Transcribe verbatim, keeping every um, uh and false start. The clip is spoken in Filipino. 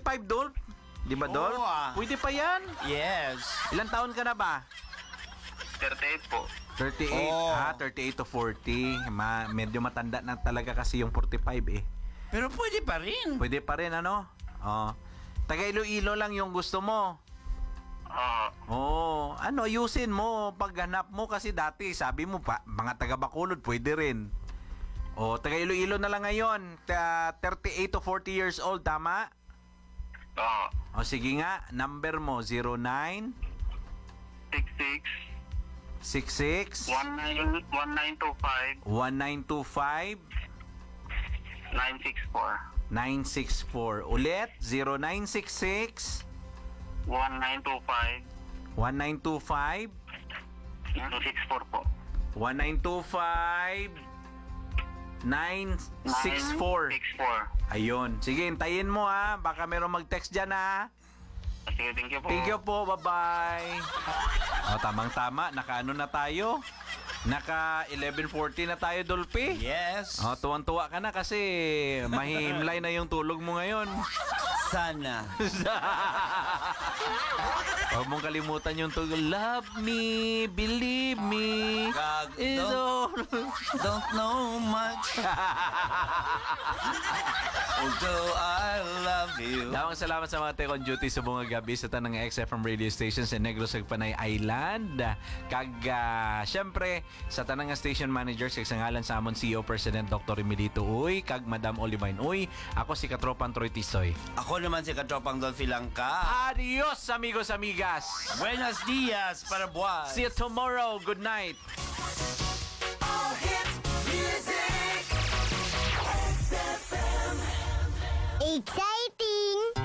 forty-five, Dolph? Di ba, Dolph? Oo, ah. Pwede pa yan? Yes. Ilang taon ka na ba? thirty-eight po. thirty-eight. Oh. Ah, thirty-eight to forty. Ma medyo matanda na talaga kasi yung forty-five eh. Pero pwede pa rin. Pwede pa rin, ano? Oh. Taga Iloilo lang yung gusto mo. Oo. Oo. Ano, ayusin mo. Paghanap mo kasi dati, sabi mo pa, mga taga Bacolod, pwede rin. O, taga Iloilo na lang ngayon. Ta- thirty-eight to forty years old, tama? Oo. O, sige nga. Number mo, zero nine six six six six one nine one nine two five one nine two five nine six four nine six four. Ulit, zero nine six six one nine two five one nine two five nine six four po. one nine two five nine six four. six four. Ayun. Sige, hintayin mo ha. Baka meron mag-text dyan ha. Sige, thank you po. Thank you po. Bye-bye. O, tamang-tama. Naka-ano na tayo? Naka eleven forty na tayo, Dolphy. Yes. O, tuwang-tuwa ka na kasi mahimlay na yung tulog mo ngayon. Sana. Huwag mong kalimutan yung tulog. Love me, believe me. Kag, Is don't, all... don't know much. Although I love you. Damang salamat sa mga tech on duty sa bunga gabi sa tanang X F M radio stations sa Negros ug Panay Island. Kag uh, syempre sa tanang station manager sa isangalan sa amon C E O President Doctor Emilito Uy, kag Madam Olivine Uy. Ako si Katropan Troy Tisoy. Ako naman si Katropang Dolphy Langka. Adios amigos amigas. Buenos dias para buwan. See you tomorrow. Good night. All hit music. X F M. Exciting!